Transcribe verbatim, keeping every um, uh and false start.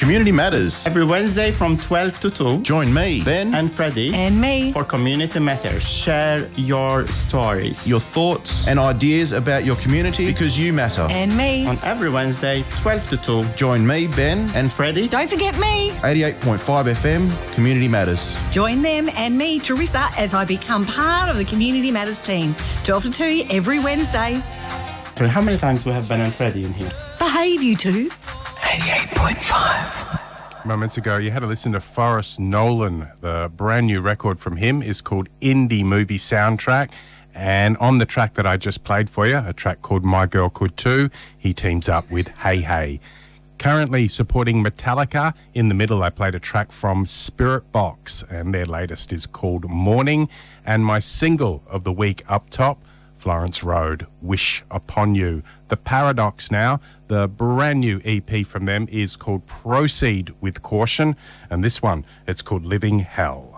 Community Matters. Every Wednesday from twelve to two. Join me, Ben, and Freddie. And me. For Community Matters. Share your stories. Your thoughts and ideas about your community because you matter. And me. On every Wednesday, twelve to two. Join me, Ben, and Freddie. Don't forget me. eighty-eight point five F M, Community Matters. Join them and me, Teresa, as I become part of the Community Matters team. twelve to two every Wednesday. So how many times we have Ben and Freddie in here? Behave, you two. eighty-eight point five. Moments ago, you had to listen to Forrest Nolan. The brand new record from him is called Indie Movie Soundtrack. And on the track that I just played for you, a track called My Girl Could Too, he teams up with Hey Hey. Currently supporting Metallica, in the middle I played a track from Spirit Box, and their latest is called Morning. And my single of the week up top, Florence Road, Wish Upon You. The Paradox now, the brand new E P from them is called Proceed with Caution, and this one, it's called Living Hell.